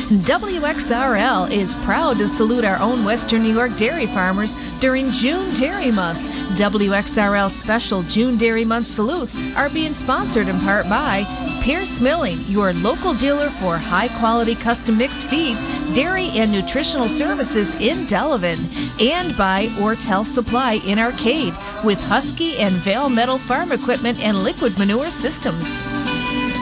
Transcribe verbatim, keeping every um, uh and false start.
W X R L is proud to salute our own Western New York dairy farmers during June Dairy Month. W X R L special June Dairy Month salutes are being sponsored in part by Pierce Milling, your local dealer for high-quality custom mixed feeds, dairy, and nutritional services in Delavan, and by Ortel Supply in Arcade with Husky and Vale Metal farm equipment and liquid manure systems.